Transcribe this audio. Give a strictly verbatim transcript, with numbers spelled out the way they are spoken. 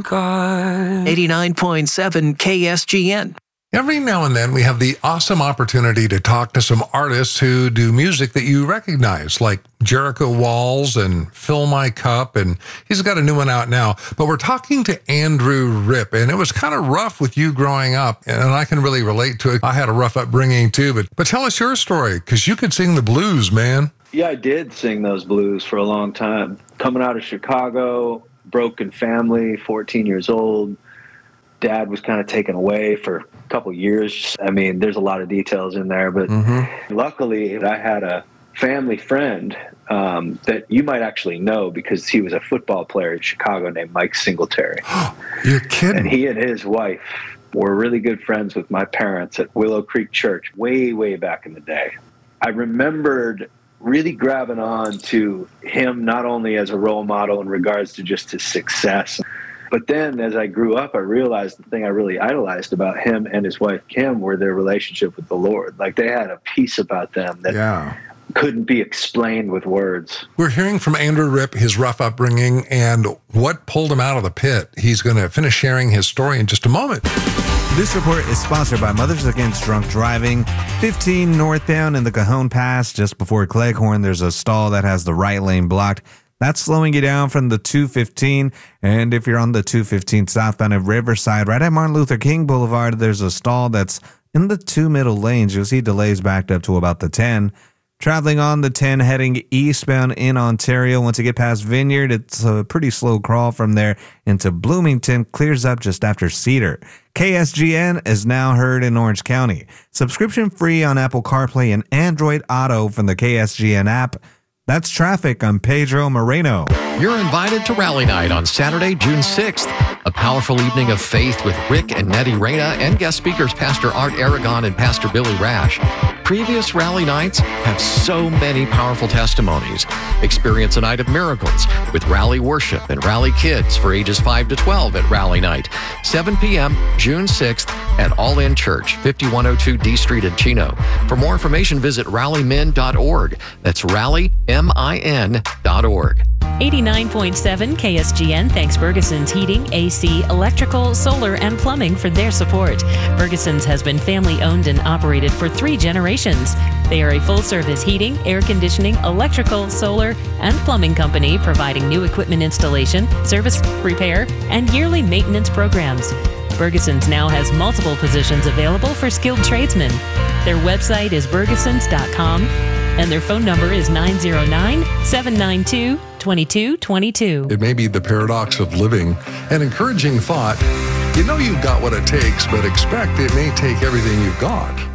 on God. eighty-nine point seven K S G N. Every now and then we have the awesome opportunity to talk to some artists who do music that you recognize, like Jericho Walls and Fill My Cup, and he's got a new one out now. But we're talking to Andrew Ripp, and it was kind of rough with you growing up, and I can really relate to it. I had a rough upbringing too, but, but tell us your story, because you could sing the blues, man. Yeah, I did sing those blues for a long time. Coming out of Chicago, broken family, fourteen years old. Dad was kind of taken away for a couple years. I mean, there's a lot of details in there, but mm-hmm. luckily I had a family friend um, that you might actually know because he was a football player in Chicago named Mike Singletary. You're kidding. And he and his wife were really good friends with my parents at Willow Creek Church way, way back in the day. I remembered really grabbing on to him not only as a role model in regards to just his success, but then as I grew up, I realized the thing I really idolized about him and his wife, Kim, were their relationship with the Lord. Like they had a peace about them that yeah. couldn't be explained with words. We're hearing from Andrew Ripp, his rough upbringing, and what pulled him out of the pit. He's going to finish sharing his story in just a moment. This report is sponsored by Mothers Against Drunk Driving. fifteen northbound in the Cajon Pass, just before Cleghorn, there's a stall that has the right lane blocked. That's slowing you down from the two fifteen. And if you're on the two fifteen southbound of Riverside, right at Martin Luther King Boulevard, there's a stall that's in the two middle lanes. You'll see delays backed up to about the ten. Traveling on the ten, heading eastbound in Ontario. Once you get past Vineyard, it's a pretty slow crawl from there into Bloomington. Clears up just after Cedar. K S G N is now heard in Orange County. Subscription free on Apple CarPlay and Android Auto from the K S G N app. That's traffic. I'm Pedro Moreno. You're invited to Rally Night on Saturday, June sixth. A powerful evening of faith with Rick and Nettie Reyna and guest speakers Pastor Art Aragon and Pastor Billy Rash. Previous Rally Nights have so many powerful testimonies. Experience a night of miracles with Rally Worship and Rally Kids for ages five to twelve at Rally Night. seven p.m. June sixth at All In Church, fifty-one oh two D Street in Chino. For more information, visit rally min dot org. That's rally min dot org. eighty-nine point seven K S G N thanks Bergeson's Heating, A C, Electrical, Solar, and Plumbing for their support. Bergeson's has been family-owned and operated for three generations. They are a full-service heating, air conditioning, electrical, solar, and plumbing company providing new equipment installation, service, repair, and yearly maintenance programs. Bergeson's now has multiple positions available for skilled tradesmen. Their website is bergesons dot com. And their phone number is nine zero nine, seven nine two, two two two two. It may be the paradox of living. An encouraging thought. You know you've got what it takes, but expect it may take everything you've got.